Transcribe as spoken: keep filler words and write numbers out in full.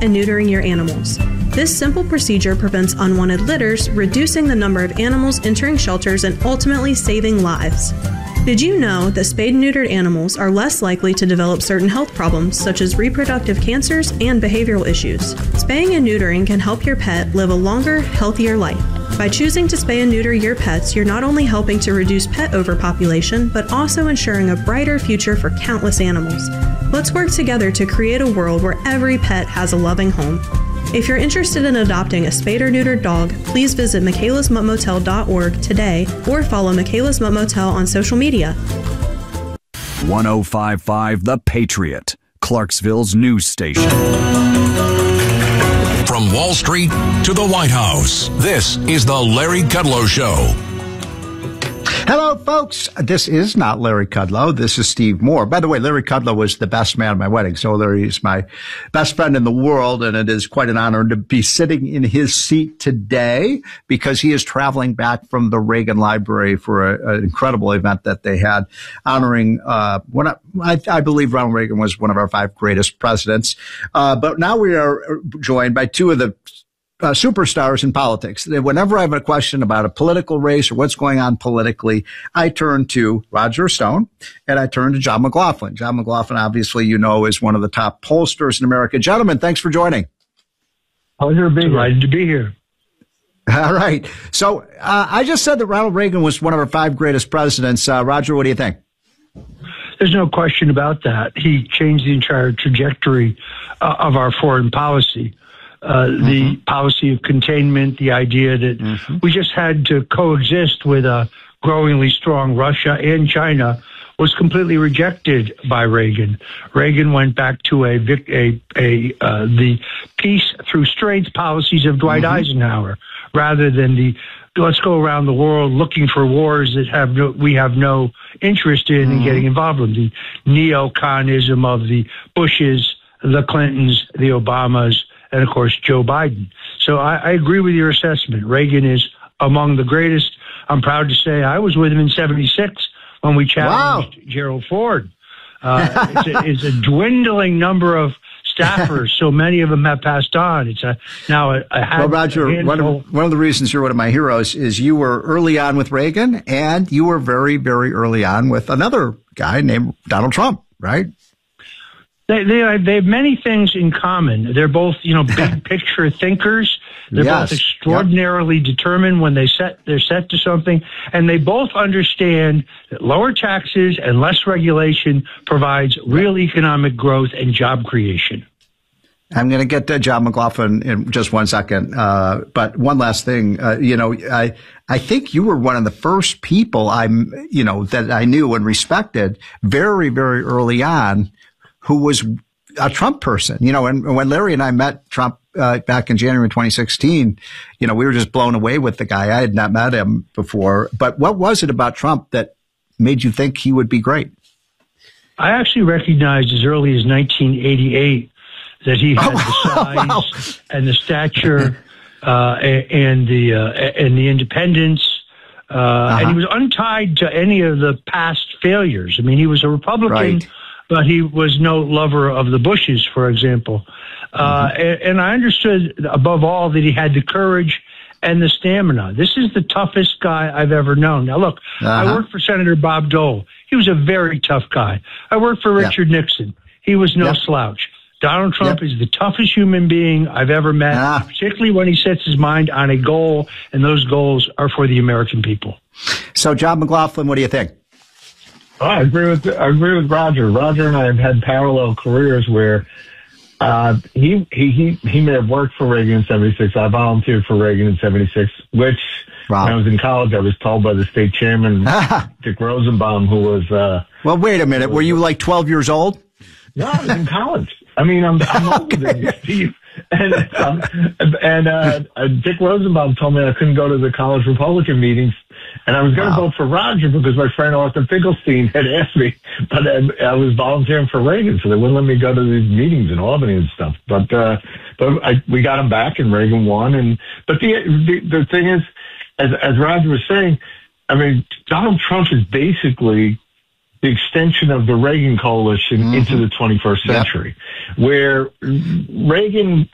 and neutering your animals. This simple procedure prevents unwanted litters, reducing the number of animals entering shelters and ultimately saving lives. Did you know that spayed and neutered animals are less likely to develop certain health problems such as reproductive cancers and behavioral issues? Spaying and neutering can help your pet live a longer, healthier life. By choosing to spay and neuter your pets, you're not only helping to reduce pet overpopulation, but also ensuring a brighter future for countless animals. Let's work together to create a world where every pet has a loving home. If you're interested in adopting a spayed or neutered dog, please visit Michaela's Mutt Motel dot org today or follow Michaela's Mutt Motel on social media. one oh five point five The Patriot, Clarksville's news station. From Wall Street to the White House, this is the Larry Kudlow Show. Hello, folks. This is not Larry Kudlow. This is Steve Moore. By the way, Larry Kudlow was the best man at my wedding. So Larry is my best friend in the world, and it is quite an honor to be sitting in his seat today because he is traveling back from the Reagan Library for a, an incredible event that they had honoring uh one of, I, I believe Ronald Reagan was one of our five greatest presidents. Uh but now we are joined by two of the Uh, superstars in politics. Whenever I have a question about a political race or what's going on politically, I turn to Roger Stone and I turn to John McLaughlin. John McLaughlin, obviously, you know, is one of the top pollsters in America. Gentlemen, thanks for joining. Pleasure being delighted to be here. All right. So uh, I just said that Ronald Reagan was one of our five greatest presidents. Uh, Roger, what do you think? There's no question about that. He changed the entire trajectory uh, of our foreign policy. Uh, mm-hmm. The policy of containment, the idea that mm-hmm. we just had to coexist with a growingly strong Russia and China was completely rejected by Reagan. Reagan went back to a, a, a uh, the peace through strength policies of Dwight mm-hmm. Eisenhower, rather than the let's go around the world looking for wars that have no, we have no interest in mm-hmm. and getting involved in. The neoconism of the Bushes, the Clintons, the Obamas, and, of course, Joe Biden. So I, I agree with your assessment. Reagan is among the greatest. I'm proud to say I was with him in seventy-six when we challenged wow. Gerald Ford. Uh, it's, a, it's a dwindling number of staffers. So many of them have passed on. It's a now a, a Well, Roger, a one of, one of the reasons you're one of my heroes is you were early on with Reagan, and you were very, very early on with another guy named Donald Trump, right? They they are, they have many things in common. They're both, you know, big picture thinkers. They're yes. both extraordinarily yep. determined when they set they're set to something, and they both understand that lower taxes and less regulation provides real economic growth and job creation. I'm going to get to John McLaughlin in just one second, uh, but one last thing. Uh, you know, I I think you were one of the first people I'm you know that I knew and respected very very early on, who was a Trump person, you know, and when Larry and I met Trump uh, back in January twenty sixteen, you know, we were just blown away with the guy. I had not met him before. But what was it about Trump that made you think he would be great? I actually recognized as early as nineteen eighty-eight that he had oh, the size wow. and the stature uh, and the uh, and the independence. Uh, uh-huh. And he was untied to any of the past failures. I mean, he was a Republican. Right. But he was no lover of the Bushes, for example. Uh, mm-hmm. and, and I understood, above all, that he had the courage and the stamina. This is the toughest guy I've ever known. Now, look, uh-huh. I worked for Senator Bob Dole. He was a very tough guy. I worked for Richard yeah. Nixon. He was no yep. slouch. Donald Trump yep. is the toughest human being I've ever met, ah. particularly when he sets his mind on a goal, and those goals are for the American people. So, John McLaughlin, what do you think? Oh, I agree with I agree with Roger. Roger and I have had parallel careers where uh, he he he he may have worked for Reagan in seventy-six. I volunteered for Reagan in seventy-six, which wow. when I was in college, I was told by the state chairman, Dick Rosenbaum, who was. Uh, well, wait a minute. Were you like twelve years old? No, I was in college. I mean, I'm, I'm older than you, Steve. And, um, and uh, uh, Dick Rosenbaum told me I couldn't go to the college Republican meetings. And I was going to wow. vote for Roger because my friend Arthur Finkelstein had asked me, but I, I was volunteering for Reagan, so they wouldn't let me go to these meetings in Albany and stuff. But uh, but I, we got him back, and Reagan won. And but the the, the thing is, as as Roger was saying, I mean, Donald Trump is basically the extension of the Reagan coalition mm-hmm. into the twenty-first century, yep. where Reagan